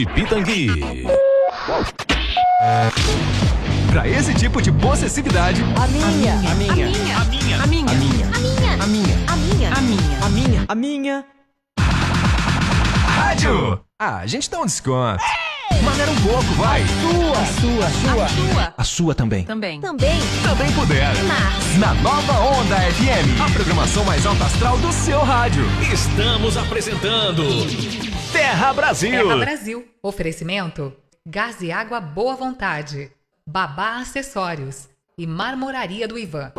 de Pitangui. Pra esse tipo de possessividade, A minha. rádio! Ah, a gente dá um desconto. Maneira um pouco, vai. A sua também. Também. Também puder. Na Nova Onda FM, a programação mais alta astral do seu rádio. Estamos apresentando Terra Brasil. Terra Brasil. Oferecimento: Gás e Água Boa Vontade, Babá Acessórios e Marmoraria do Ivan.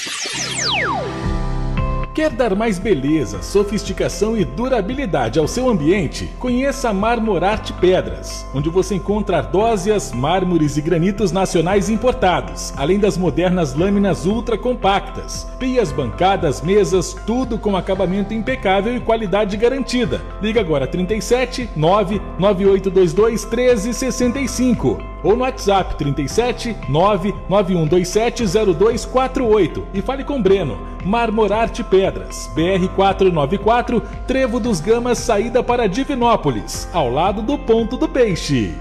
Quer dar mais beleza, sofisticação e durabilidade ao seu ambiente? Conheça a Marmorarte Pedras, onde você encontra ardósias, mármores e granitos nacionais importados, além das modernas lâminas ultra compactas, pias, bancadas, mesas, tudo com acabamento impecável e qualidade garantida. Liga agora 37 99822 1365 ou no WhatsApp 37 99127 0248 e fale com Breno. Marmorarte Pedras, BR 494, Trevo dos Gamas, saída para Divinópolis, ao lado do Ponto do Peixe.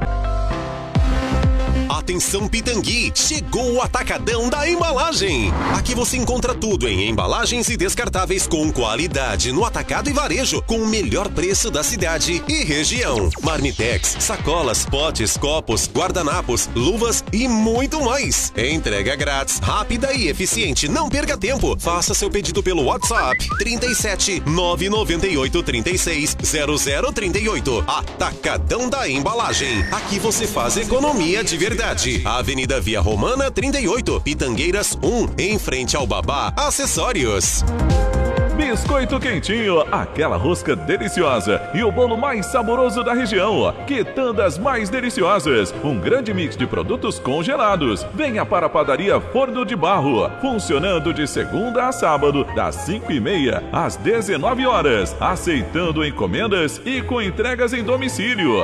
Atenção Pitangui, chegou o Atacadão da Embalagem. Aqui você encontra tudo em embalagens e descartáveis com qualidade no atacado e varejo, com o melhor preço da cidade e região. Marmitex, sacolas, potes, copos, guardanapos, luvas e muito mais. Entrega grátis, rápida e eficiente. Não perca tempo. Faça seu pedido pelo WhatsApp 37 998 36 0038. Atacadão da Embalagem. Aqui você faz economia de verdade. Avenida Via Romana 38, Pitangueiras 1, em frente ao Babá Acessórios. Biscoito quentinho, aquela rosca deliciosa e o bolo mais saboroso da região. Quitandas mais deliciosas, um grande mix de produtos congelados. Venha para a padaria Forno de Barro, funcionando de segunda a sábado, das 5h30 às 19 horas, aceitando encomendas e com entregas em domicílio.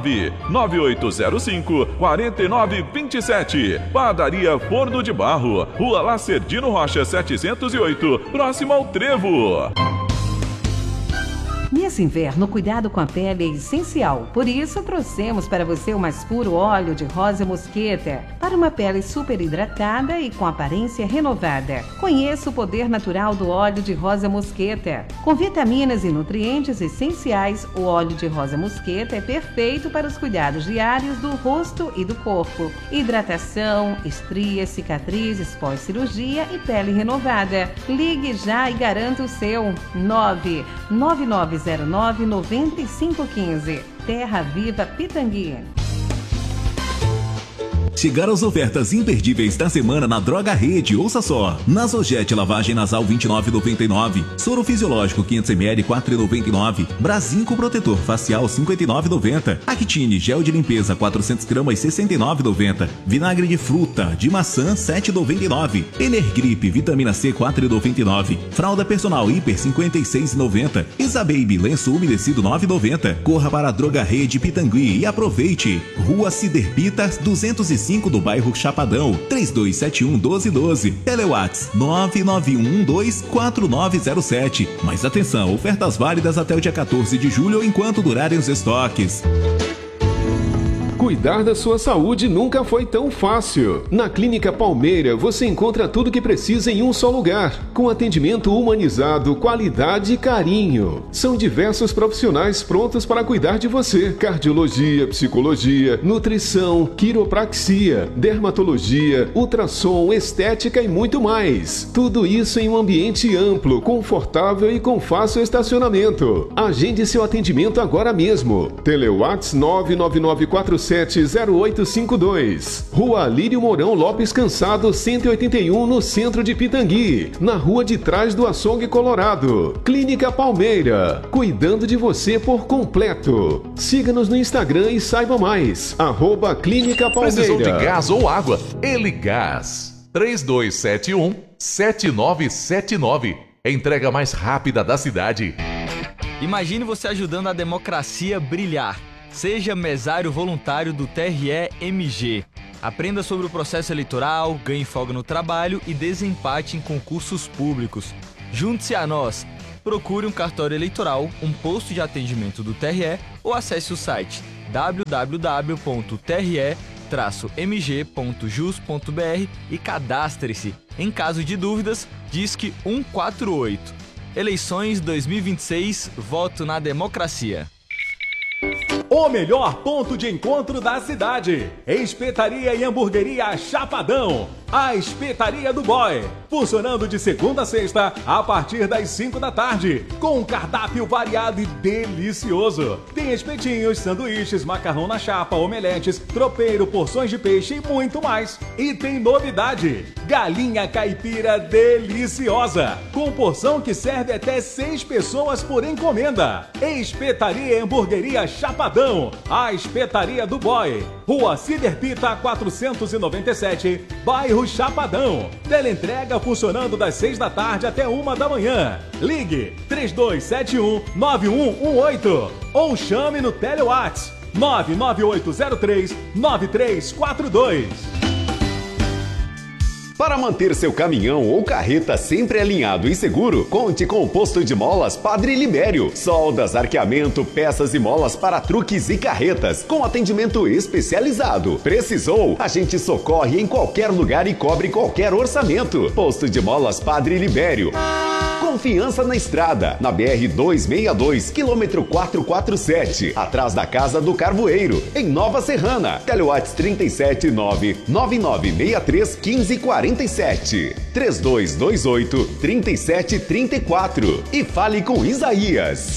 99805 4927. Padaria Forno de Barro, Rua Lacerdino Rocha 708, próximo ao Trevo. Nesse inverno, cuidado com a pele é essencial. Por isso, trouxemos para você o mais puro óleo de rosa mosqueta, para uma pele super hidratada e com aparência renovada. Conheça o poder natural do óleo de rosa mosqueta. Com vitaminas e nutrientes essenciais, o óleo de rosa mosqueta é perfeito para os cuidados diários do rosto e do corpo. Hidratação, estrias, cicatrizes pós-cirurgia e pele renovada. Ligue já e garanta o seu. 99909-9515. Terra Viva Pitangui. Chegaram as ofertas imperdíveis da semana na Droga Rede, ouça só. Nasogete lavagem nasal 29,99, soro fisiológico 500ml 4,99, Brasinco protetor facial 59,90, Actine gel de limpeza 400 gramas 69,90, vinagre de fruta de maçã 7,99, Energrip vitamina C 4,99, fralda personal hiper 56,90, Isababy lenço umedecido 9,90. Corra para a Droga Rede Pitangui e aproveite. Rua Ciderpitas 205 do bairro Chapadão, 3271-1212. Telewats 991124907. Mas atenção, ofertas válidas até o dia 14 de julho enquanto durarem os estoques. Cuidar da sua saúde nunca foi tão fácil. Na Clínica Palmeira você encontra tudo o que precisa em um só lugar, com atendimento humanizado, qualidade e carinho. São diversos profissionais prontos para cuidar de você: cardiologia, psicologia, nutrição, quiropraxia, dermatologia, ultrassom, estética e muito mais. Tudo isso em um ambiente amplo, confortável e com fácil estacionamento. Agende seu atendimento agora mesmo. Telewats 999470852. Rua Lírio Mourão Lopes Cansado 181, no centro de Pitangui, na rua de trás do Açougue Colorado. Clínica Palmeira, cuidando de você por completo. Siga-nos no Instagram e saiba mais. @Clínica Palmeira. Precisou de gás ou água? Ele Gás 3271-7979. Entrega mais rápida da cidade. Imagine você ajudando a democracia brilhar. Seja mesário voluntário do TRE-MG. Aprenda sobre o processo eleitoral, ganhe folga no trabalho e desempate em concursos públicos. Junte-se a nós. Procure um cartório eleitoral, um posto de atendimento do TRE ou acesse o site www.tre-mg.jus.br e cadastre-se. Em caso de dúvidas, Disque 148. Eleições 2026, voto na democracia. O melhor ponto de encontro da cidade. Espetaria e Hamburgueria Chapadão. A Espetaria do Boy. Funcionando de segunda a sexta, a partir das 5 da tarde. Com um cardápio variado e delicioso. Tem espetinhos, sanduíches, macarrão na chapa, omeletes, tropeiro, porções de peixe e muito mais. E tem novidade. Galinha caipira deliciosa. Com porção que serve até 6 pessoas por encomenda. Espetaria e Hamburgueria Chapadão. A Espetaria do Boy. Rua Ciderpita 497, bairro Chapadão. Teleentrega funcionando das 6 da tarde até 1 da manhã. Ligue 3271-9118 ou chame no Telewhats 99803-9342. Para manter seu caminhão ou carreta sempre alinhado e seguro, conte com o posto de molas Padre Libério. Soldas, arqueamento, peças e molas para truques e carretas, com atendimento especializado. Precisou? A gente socorre em qualquer lugar e cobre qualquer orçamento. Posto de molas Padre Libério. Confiança na estrada, na BR-262, quilômetro 447, atrás da Casa do Carvoeiro, em Nova Serrana. Telewhats 379-9963-1547, 3228-3734 e fale com Isaías.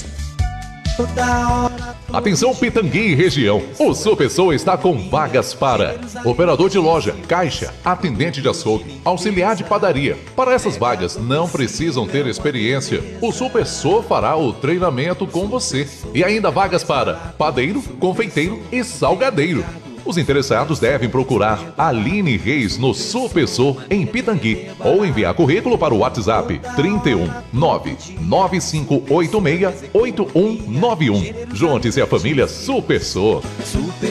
Atenção Pitangui e região, o Supersol está com vagas para operador de loja, caixa, atendente de açougue, auxiliar de padaria. Para essas vagas não precisam ter experiência, o Supersol fará o treinamento com você. E ainda vagas para padeiro, confeiteiro e salgadeiro. Os interessados devem procurar Aline Reis no Supersol em Pitangui ou enviar currículo para o WhatsApp 319-9586-8191. Junte-se à família Supersol.